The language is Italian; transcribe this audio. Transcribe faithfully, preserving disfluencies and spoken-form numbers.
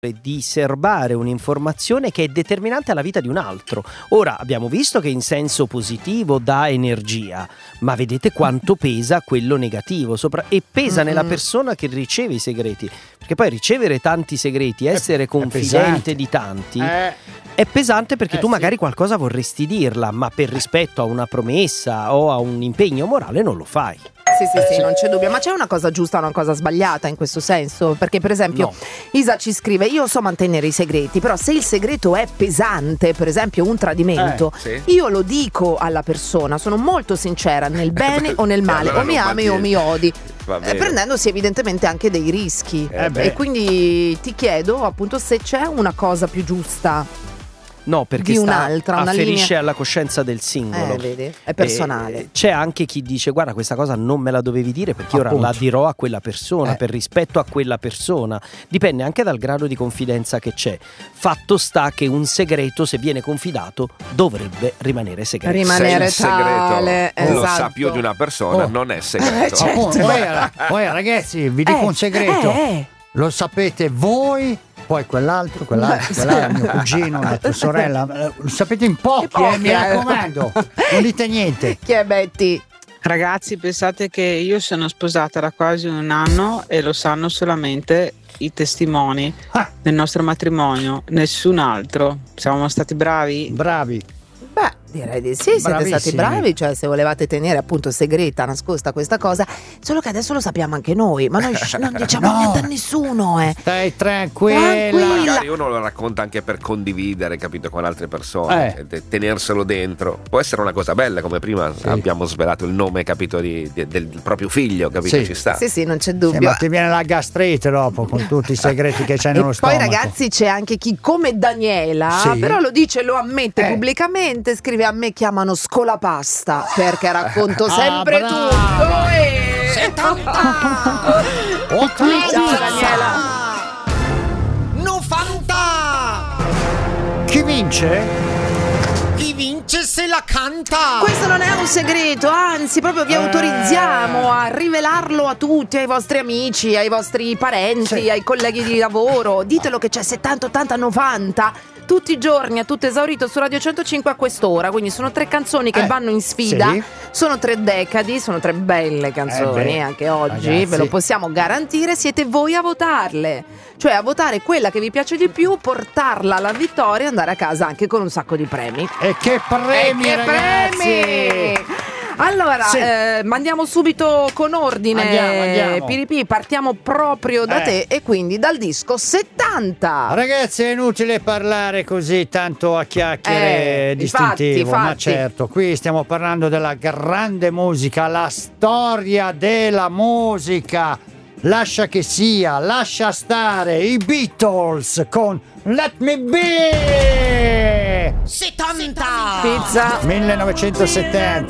di serbare un'informazione che è determinante alla vita di un altro. Ora abbiamo visto che in senso positivo dà energia, ma vedete quanto pesa quello negativo sopra- e pesa mm-hmm. nella persona che riceve i segreti, perché poi ricevere tanti segreti, essere è, confidente è di tanti eh. è pesante, perché Eh, tu magari sì. qualcosa vorresti dirla, ma per rispetto a una promessa o a un impegno morale non lo fai. Sì, sì, sì, non c'è dubbio. Ma c'è una cosa giusta e una cosa sbagliata in questo senso? Perché per esempio No. Isa ci scrive: io so mantenere i segreti, però se il segreto è pesante, per esempio un tradimento, Eh, sì. io lo dico alla persona, sono molto sincera nel bene o nel male, allora o mi non ami o mantieni. mi odi, Va eh, bene. prendendosi evidentemente anche dei rischi. Eh beh. E quindi ti chiedo appunto se c'è una cosa più giusta. No, perché Di sta- un'altra, una afferisce linea- alla coscienza del singolo. Eh, vedi, è personale. E c'è anche chi dice: guarda, questa cosa non me la dovevi dire, perché io ora Appunto. la dirò a quella persona, Eh. per rispetto a quella persona. Dipende anche dal grado di confidenza che c'è. Fatto sta che un segreto, se viene confidato, dovrebbe rimanere segreto. Rimanere Se il segreto tale, lo sa esatto. più di una persona, Oh. non è segreto. Eh, certo. Appunto, poi, poi, ragazzi, vi dico Eh, un segreto. eh, eh. Lo sapete voi, poi quell'altro, quell'altro, quell'altro, mio cugino, la tua sorella. eh, Lo sapete in pochi, pochi, eh, mi eh. raccomando. Non dite niente. Chi è Betty? Ragazzi, pensate che io sono sposata da quasi un anno e lo sanno solamente i testimoni Ah, del nostro matrimonio, nessun altro. Siamo stati bravi? bravi. Beh, direi di sì, siete Bravissimi. stati bravi, cioè se volevate tenere appunto segreta, nascosta questa cosa, solo che adesso lo sappiamo anche noi, ma noi shh, non diciamo No. niente a nessuno, eh. Stai tranquilla. Tranquilla. Magari uno lo racconta anche per condividere, capito, con altre persone, Eh. e tenerselo dentro. Può essere una cosa bella, come prima Sì. abbiamo svelato il nome, capito, di, di- del proprio figlio, capito, Sì. ci sta. Sì, sì, non c'è Sì, dubbio. ma ti viene la gastrite dopo con tutti i segreti che c'hai E nello poi stomaco. ragazzi c'è anche chi come Daniela, Sì. però lo dice, lo ammette Eh. pubblicamente, scrive: a me chiamano scolapasta perché racconto Ah, sempre brava. tutto. E... Ciao Daniela. novanta! Chi vince? Chi vince se la canta! Questo non è un segreto, anzi proprio vi Eh. autorizziamo a rivelarlo a tutti, ai vostri amici, ai vostri parenti, Sì. ai colleghi di lavoro. Ditelo che c'è settanta, ottanta, novanta tutti i giorni a tutto esaurito su Radio centocinque a quest'ora. Quindi sono tre canzoni che Eh, vanno in sfida. sì. Sono tre decadi, sono tre belle canzoni, Eh beh, anche oggi, ragazzi. ve lo possiamo garantire, siete voi a votarle. Cioè a votare quella che vi piace di più, portarla alla vittoria e andare a casa anche con un sacco di premi. E che premi, E che ragazzi! premi! Allora, Sì. eh, mandiamo subito con ordine. Andiamo, andiamo. Piripì, partiamo proprio da Eh. te e quindi dal disco settanta. Ragazzi, è inutile parlare così tanto a chiacchiere Eh, distintivo, infatti, ma infatti. certo, qui stiamo parlando della grande musica, la storia della musica. Lascia che sia, lascia stare i Beatles con Let Me Be settanta! Pizza. millenovecentosettanta.